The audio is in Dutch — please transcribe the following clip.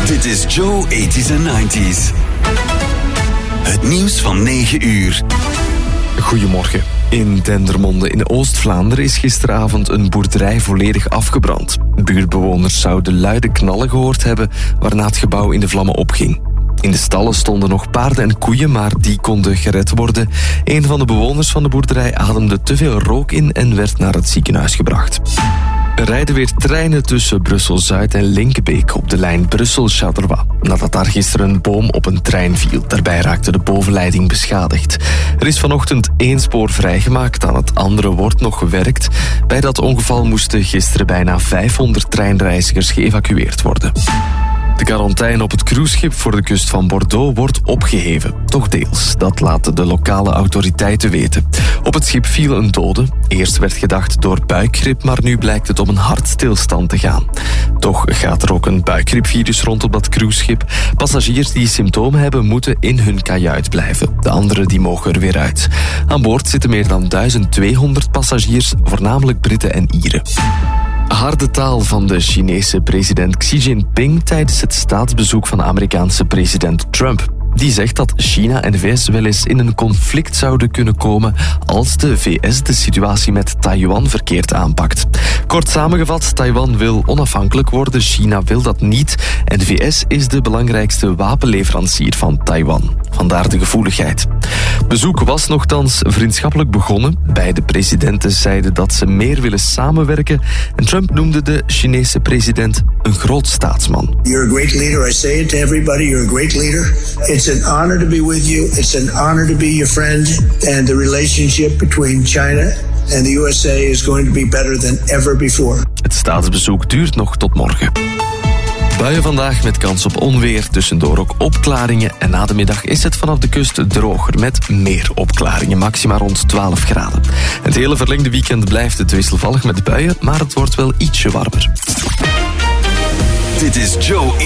Dit is Joe 80s en 90s. Het nieuws van 9 uur. Goedemorgen. In Dendermonde in Oost-Vlaanderen is gisteravond een boerderij volledig afgebrand. Buurtbewoners zouden luide knallen gehoord hebben, waarna het gebouw in de vlammen opging. In de stallen stonden nog paarden en koeien, maar die konden gered worden. Een van de bewoners van de boerderij ademde te veel rook in en werd naar het ziekenhuis gebracht. Er rijden weer treinen tussen Brussel-Zuid en Linkebeek op de lijn Brussel-Charleroi, nadat daar gisteren een boom op een trein viel. Daarbij raakte de bovenleiding beschadigd. Er is vanochtend 1 spoor vrijgemaakt, aan het andere wordt nog gewerkt. Bij dat ongeval moesten gisteren bijna 500 treinreizigers geëvacueerd worden. De quarantaine op het cruiseschip voor de kust van Bordeaux wordt opgeheven. Toch deels, dat laten de lokale autoriteiten weten. Op het schip viel een dode. Eerst werd gedacht door buikgriep, maar nu blijkt het om een hartstilstand te gaan. Toch gaat er ook een buikgriepvirus rond op dat cruiseschip. Passagiers die symptomen hebben, moeten in hun kajuit blijven. De anderen die mogen er weer uit. Aan boord zitten meer dan 1200 passagiers, voornamelijk Britten en Ieren. Harde taal van de Chinese president Xi Jinping tijdens het staatsbezoek van de Amerikaanse president Trump. Die zegt dat China en de VS wel eens in een conflict zouden kunnen komen als de VS de situatie met Taiwan verkeerd aanpakt. Kort samengevat, Taiwan wil onafhankelijk worden, China wil dat niet en de VS is de belangrijkste wapenleverancier van Taiwan. Vandaar de gevoeligheid. Het bezoek was nochtans vriendschappelijk begonnen. Beide presidenten zeiden dat ze meer willen samenwerken en Trump noemde de Chinese president een groot staatsman. You're a great leader. I say it to everybody. You're a great leader. It's an honor to be with you. It's an honor to be your friend. And the relationship between China and the USA is going to be better than ever before. Het staatsbezoek duurt nog tot morgen. Buien vandaag met kans op onweer, tussendoor ook opklaringen. En na de middag is het vanaf de kust droger met meer opklaringen. Maxima rond 12 graden. Het hele verlengde weekend blijft het wisselvallig met buien, maar het wordt wel ietsje warmer. Dit is Joe